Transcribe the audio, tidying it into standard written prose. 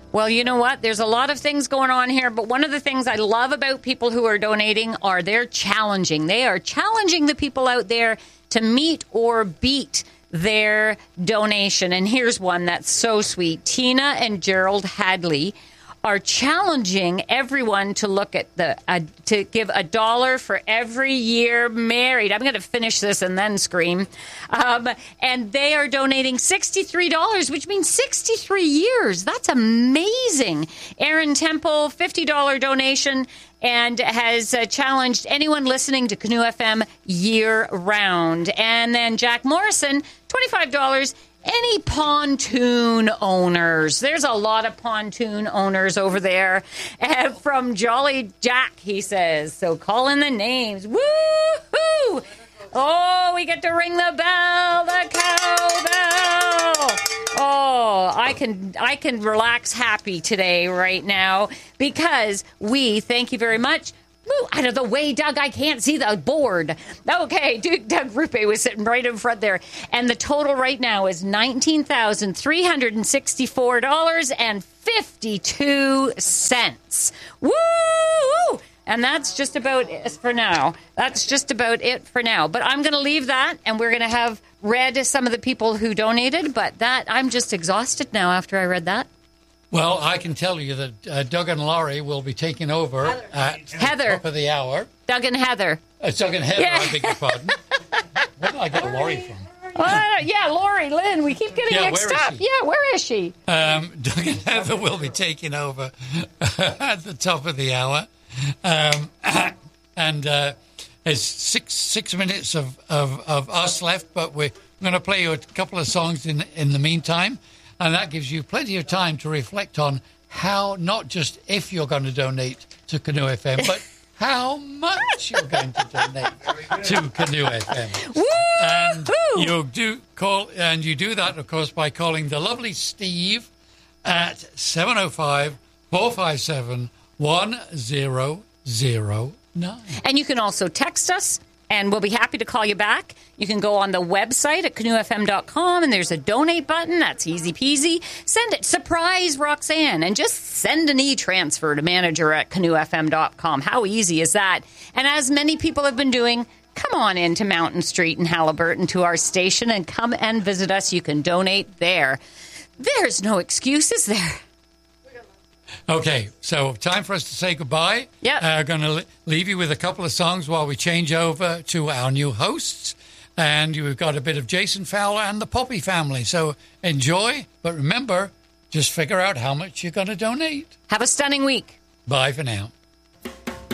Well, you know what? There's a lot of things going on here, but one of the things I love about people who are donating are they're challenging. They are challenging the people out there to meet or beat their donation. And here's one that's so sweet. Tina and Gerald Hadley are challenging everyone to look at to give $1 for every year married. I'm going to finish this and then scream. And they are donating $63, which means 63 years. That's amazing. Aaron Temple, $50 donation, and has challenged anyone listening to Canoe FM year round. And then Jack Morrison, $25. Any pontoon owners? There's a lot of pontoon owners over there. From Jolly Jack, he says. So call in the names. Woo-hoo! Oh, we get to ring the bell, the cowbell. Oh, I can relax happy today right now because thank you very much. Move out of the way, Doug. I can't see the board. Okay, Doug Rupe was sitting right in front there. And the total right now is $19,364.52. Woo! And that's just about it for now. But I'm going to leave that, and we're going to have read some of the people who donated. But I'm just exhausted now after I read that. Well, I can tell you that Doug and Laurie will be taking over at the top of the hour. Doug and Heather. Doug and Heather, yeah. I beg your pardon. Where did I get Laurie from? Laurie Lynn. We keep getting mixed up. Yeah, where is she? Doug and Heather will be taking over at the top of the hour. And there's six minutes of us left, but we're going to play you a couple of songs in the meantime. And that gives you plenty of time to reflect on how, not just if you're going to donate to Canoe FM, but how much you're going to donate to Canoe FM. Woo! And you do that, of course, by calling the lovely Steve at 705-457-1009. And you can also text us, and we'll be happy to call you back. You can go on the website at canoefm.com, and there's a donate button. That's easy peasy. Send it. Surprise Roxanne. And just send an e-transfer to manager at canoefm.com. How easy is that? And as many people have been doing, come on into Mountain Street in Halliburton to our station and come and visit us. You can donate there. There's no excuse, is there? Okay, so time for us to say goodbye. Yeah. Going to leave you with a couple of songs while we change over to our new hosts. And you've got a bit of Jason Fowler and the Poppy family. So enjoy, but remember, just figure out how much you're going to donate. Have a stunning week. Bye for now.